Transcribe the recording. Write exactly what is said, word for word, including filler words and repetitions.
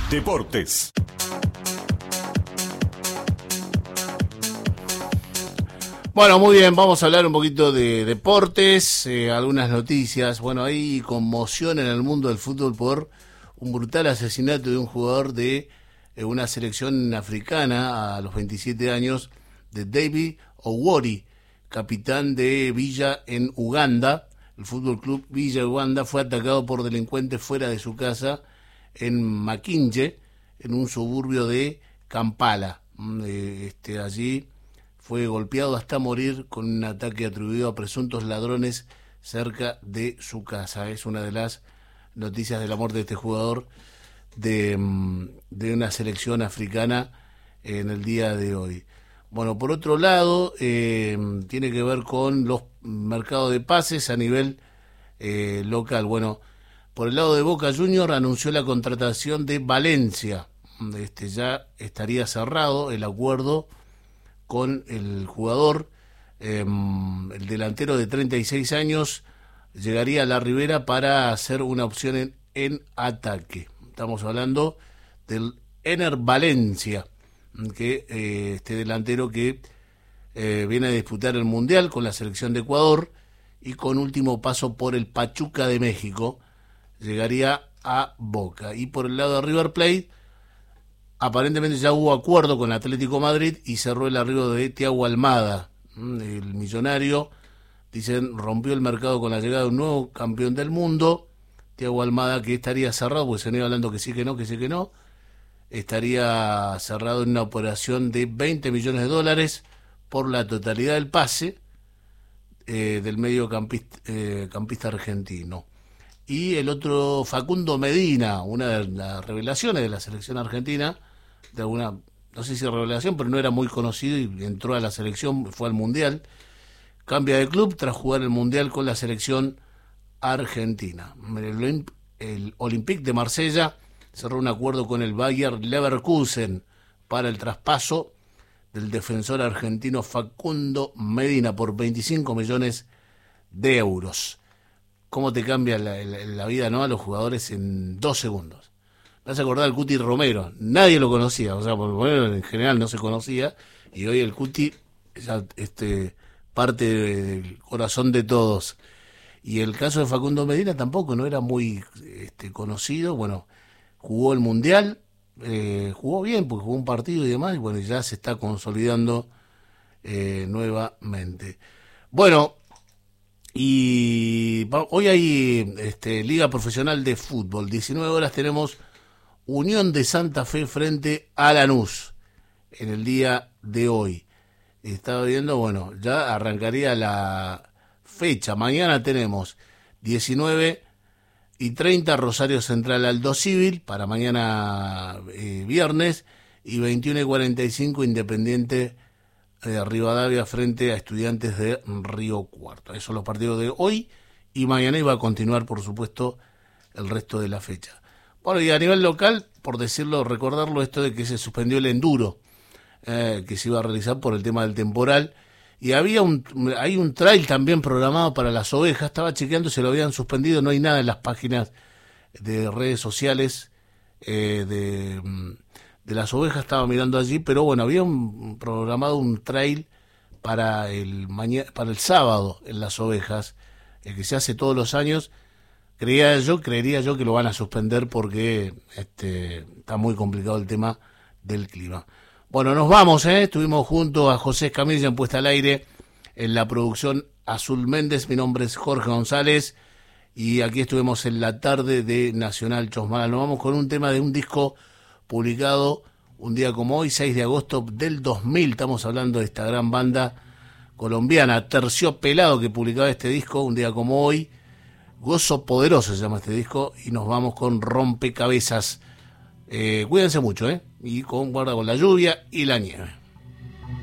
Deportes. Bueno, muy bien, vamos a hablar un poquito de deportes, eh, algunas noticias. Bueno, hay conmoción en el mundo del fútbol por un brutal asesinato de un jugador de eh, una selección africana a los veintisiete años, de David Owori, capitán de Villa en Uganda. El Fútbol Club Villa Uganda fue atacado por delincuentes fuera de su casa en Makinje, en un suburbio de Kampala. Eh, este, allí fue golpeado hasta morir con un ataque atribuido a presuntos ladrones cerca de su casa. Es una de las noticias de la muerte de este jugador de, de una selección africana en el día de hoy. Bueno, por otro lado, eh, tiene que ver con los mercados de pases a nivel eh, local. Bueno, por el lado de Boca Juniors anunció la contratación de Valencia. Este, ya estaría cerrado el acuerdo con el jugador, eh, el delantero de treinta y seis años, llegaría a la Ribera para hacer una opción en, en ataque. Estamos hablando del Ener Valencia, que eh, este delantero que eh, viene a disputar el Mundial con la selección de Ecuador y con último paso por el Pachuca de México, llegaría a Boca. Y por el lado de River Plate, aparentemente ya hubo acuerdo con Atlético Madrid y cerró el arribo de Thiago Almada. El millonario, dicen, rompió el mercado con la llegada de un nuevo campeón del mundo. Thiago Almada, que estaría cerrado, porque se han ido hablando que sí, que no, que sí, que no. Estaría cerrado en una operación de veinte millones de dólares por la totalidad del pase eh, del mediocampista eh, campista argentino. Y el otro, Facundo Medina, una de las revelaciones de la selección argentina, de alguna, no sé si revelación, pero no era muy conocido y entró a la selección, fue al Mundial, cambia de club tras jugar el Mundial con la selección argentina. El, el Olympique de Marsella cerró un acuerdo con el Bayer Leverkusen para el traspaso del defensor argentino Facundo Medina por veinticinco millones de euros. ¿Cómo te cambia la, la, la vida, no, a los jugadores en dos segundos? Me vas a acordar al Cuti Romero, nadie lo conocía, o sea, por lo menos en general no se conocía, y hoy el Cuti es este, parte del corazón de todos. Y el caso de Facundo Medina tampoco, no era muy este, conocido. Bueno, jugó el Mundial, eh, jugó bien porque jugó un partido y demás, y bueno, ya se está consolidando eh, nuevamente. Bueno, y hoy hay este, Liga Profesional de Fútbol, diecinueve horas tenemos Unión de Santa Fe frente a Lanús en el día de hoy. Estaba viendo, bueno, ya arrancaría la fecha. Mañana tenemos diecinueve y treinta Rosario Central Aldo Civil para mañana eh, viernes, y veintiuno y cuarenta y cinco Independiente eh, Rivadavia frente a Estudiantes de Río Cuarto. Esos son los partidos de hoy, y mañana iba a continuar, por supuesto, el resto de la fecha. Bueno, y a nivel local, por decirlo, recordarlo, esto de que se suspendió el enduro eh, que se iba a realizar por el tema del temporal. Y había un, hay un trail también programado para las ovejas. Estaba chequeando, se lo habían suspendido, no hay nada en las páginas de redes sociales eh, de, de las ovejas, estaba mirando allí, pero bueno, había un, programado un trail para el mañana, para el sábado en las ovejas, el que se hace todos los años. Creía yo, creería yo que lo van a suspender porque este, está muy complicado el tema del clima. Bueno, nos vamos, ¿eh? Estuvimos junto a José Escamilla en Puesta al Aire, en la producción Azul Méndez. Mi nombre es Jorge González y aquí estuvimos en la tarde de Nacional Chosmala. Nos vamos con un tema de un disco publicado un día como hoy, seis de agosto del dos mil. Estamos hablando de esta gran banda colombiana, Terciopelado, que publicaba este disco un día como hoy. Gozo Poderoso se llama este disco, y nos vamos con Rompecabezas. Eh, cuídense mucho, ¿eh? Y con guarda con la lluvia y la nieve.